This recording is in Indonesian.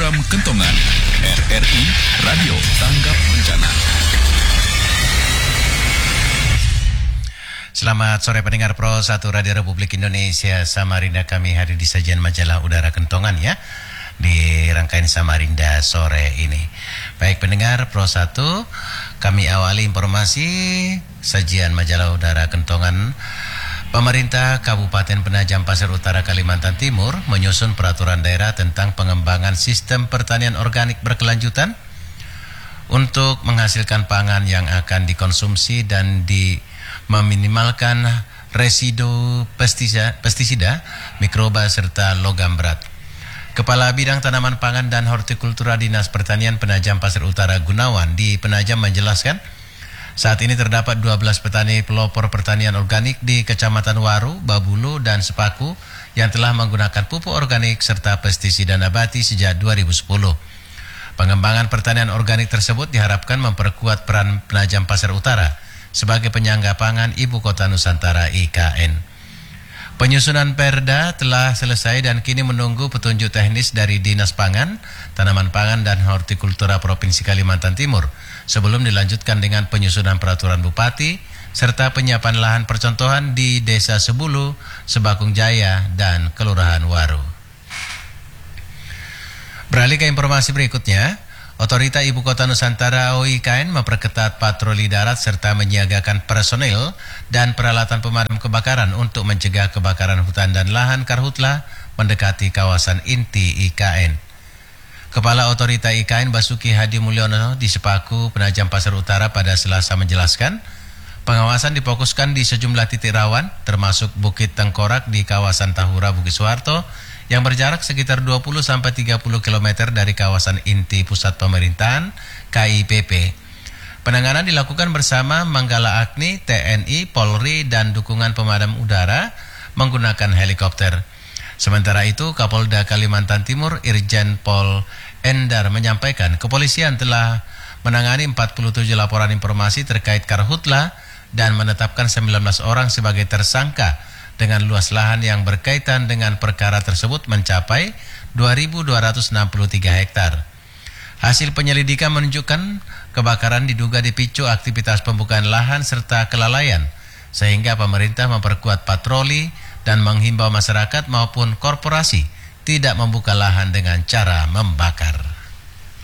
Program Kentongan RRI Radio Tanggap Bencana. Selamat sore pendengar Pro 1 Radio Republik Indonesia Samarinda. Kami hadir di sajian majalah udara Kentongan ya, di rangkaian Samarinda sore ini. Baik pendengar Pro 1, kami awali informasi sajian majalah udara Kentongan. Pemerintah Kabupaten Penajam Pasir Utara Kalimantan Timur menyusun peraturan daerah tentang pengembangan sistem pertanian organik berkelanjutan untuk menghasilkan pangan yang akan dikonsumsi dan meminimalkan residu pestisida, mikroba serta logam berat. Kepala Bidang Tanaman Pangan dan Hortikultura Dinas Pertanian Penajam Pasir Utara Gunawan di Penajam menjelaskan, saat ini terdapat 12 petani pelopor pertanian organik di Kecamatan Waru, Babulu, dan Sepaku yang telah menggunakan pupuk organik serta pestisida nabati sejak 2010. Pengembangan pertanian organik tersebut diharapkan memperkuat peran Penajam Pasir Utara sebagai penyangga pangan Ibu Kota Nusantara IKN. Penyusunan Perda telah selesai dan kini menunggu petunjuk teknis dari Dinas Pangan, Tanaman Pangan dan Hortikultura Provinsi Kalimantan Timur sebelum dilanjutkan dengan penyusunan peraturan Bupati serta penyiapan lahan percontohan di Desa Sebulu, Sebakung Jaya dan Kelurahan Waru. Beralih ke informasi berikutnya, Otorita Ibu Kota Nusantara OIKN memperketat patroli darat serta menyiagakan personil dan peralatan pemadam kebakaran untuk mencegah kebakaran hutan dan lahan karhutla mendekati kawasan inti IKN. Kepala Otorita IKN Basuki Hadi Mulyono di Sepaku, Penajam Pasir Utara pada Selasa menjelaskan, pengawasan difokuskan di sejumlah titik rawan termasuk Bukit Tengkorak di kawasan Tahura Bukit Soeharto yang berjarak sekitar 20-30 km dari kawasan inti pusat pemerintahan KIPP. Penanganan dilakukan bersama Manggala Agni, TNI, Polri, dan dukungan pemadam udara menggunakan helikopter. Sementara itu, Kapolda Kalimantan Timur Irjen Pol Endar menyampaikan kepolisian telah menangani 47 laporan informasi terkait karhutla dan menetapkan 19 orang sebagai tersangka dengan luas lahan yang berkaitan dengan perkara tersebut mencapai 2.263 hektar. Hasil penyelidikan menunjukkan kebakaran diduga dipicu aktivitas pembukaan lahan serta kelalaian, sehingga pemerintah memperkuat patroli dan menghimbau masyarakat maupun korporasi tidak membuka lahan dengan cara membakar.